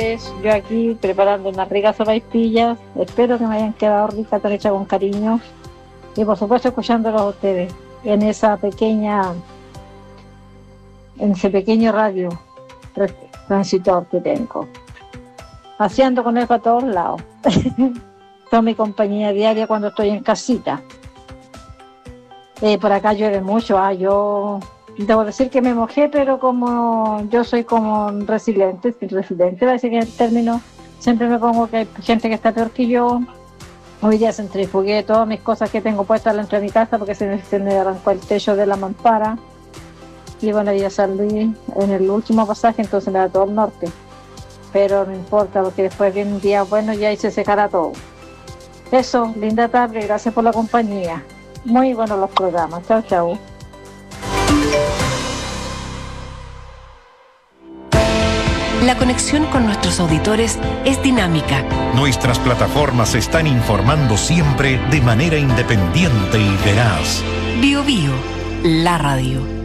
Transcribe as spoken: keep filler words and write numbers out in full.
Yo aquí preparando unas ricas sopaipillas, espero que me hayan quedado ricas, están hechas con cariño y por supuesto escuchándolos a ustedes en esa pequeña, en ese pequeño radio transistor que tengo, paseando con él para todos lados. Son mi compañía diaria cuando estoy en casita. Eh, por acá llueve mucho, ah, yo debo decir que me mojé, pero como yo soy como resiliente, resiliente parece que es el término, siempre me pongo que hay gente que está peor que yo. Hoy día centrifugué todas mis cosas que tengo puestas dentro de mi casa porque se me, se me arrancó el techo de la mampara. Y bueno, ya salí en el último pasaje, entonces me da todo el norte. Pero no importa, porque después viene un día bueno y ahí se secará todo. Eso, linda tarde, gracias por la compañía. Muy buenos los programas. Chao, chao. La conexión con nuestros auditores es dinámica. Nuestras plataformas están informando siempre de manera independiente y veraz. Bio Bio, la radio.